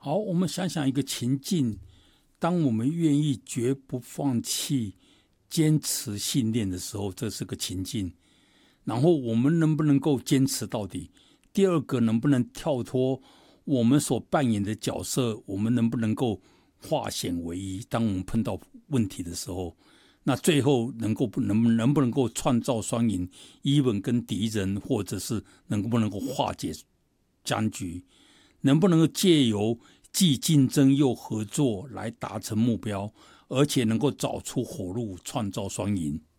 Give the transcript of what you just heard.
好，我们想想一个情境，当我们愿意绝不放弃、坚持信念的时候，这是个情境。然后我们能不能够坚持到底？第二个，能不能跳脱我们所扮演的角色？我们能不能够化险为夷？当我们碰到问题的时候，那最后能不能够创造双赢 ？even 跟敌人，或者是能不能够化解僵局？能不能够借由既竞争又合作来达成目标，而且能够找出活路，创造双赢？